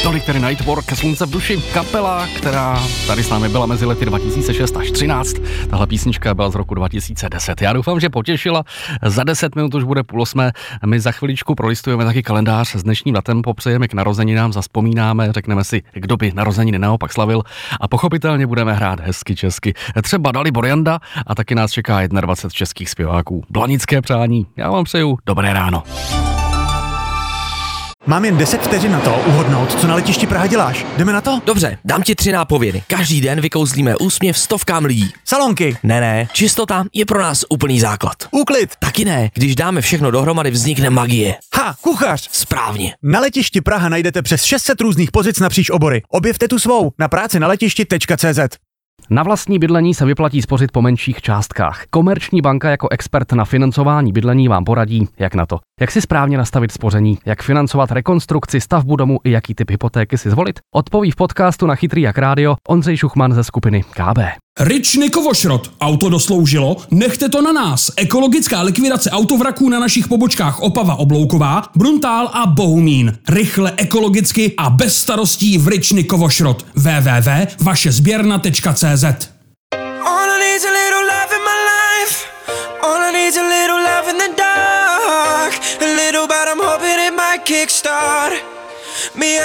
Tolik tedy Nightwork, Slunce v duši, kapela, která tady s námi byla mezi lety 2006 až 2013. Tahle písnička byla z roku 2010. Já doufám, že potěšila. Za 10 minut už bude 7:30. My za chviličku prolistujeme taky kalendář s dnešním datem, popřejeme k narozeninám, zazpomínáme, řekneme si, kdo by narozeniny naopak slavil a pochopitelně budeme hrát hezky česky. Třeba Dalibor Janda a taky nás čeká 21 českých zpěváků. Blanické přání. Já vám přeju dobré ráno. Mám jen 10 vteřin na to uhodnout, co na letišti Praha děláš. Jdeme na to? Dobře, dám ti 3 nápovědy. Každý den vykouzlíme úsměv stovkám lidí. Salonky. Ne, čistota je pro nás úplný základ. Úklid. Taky ne, když dáme všechno dohromady, vznikne magie. Kuchař. Správně. Na letišti Praha najdete přes 600 různých pozic napříč obory. Objevte tu svou na prácinaletišti.cz. Na vlastní bydlení se vyplatí spořit po menších částkách. Komerční banka jako expert na financování bydlení vám poradí, jak na to. Jak si správně nastavit spoření, jak financovat rekonstrukci, stavbu domu i jaký typ hypotéky si zvolit, odpoví v podcastu na Chytrý jak rádio Ondřej Šuchman ze skupiny KB. Ryčny Kovošrot. Auto dosloužilo? Nechte to na nás. Ekologická likvidace autovraků na našich pobočkách Opava Oblouková, Bruntál a Bohumín. Rychle, ekologicky a bez starostí v Ryčny Kovošrot. www.vašezběrna.cz. Kick